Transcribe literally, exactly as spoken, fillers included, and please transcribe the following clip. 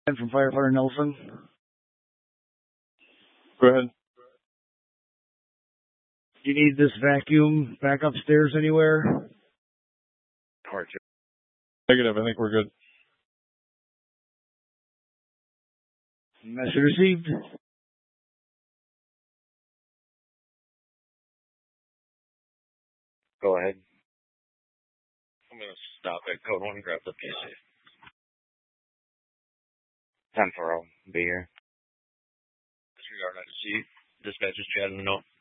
From Firefighter Nelson. Go ahead. Do you need this vacuum back upstairs anywhere? Negative. I think we're good. Message received. Go ahead. I'm going to stop at code one and grab the P C. ten four, I'll be here. Disregard I see dispatcher's chat in the note.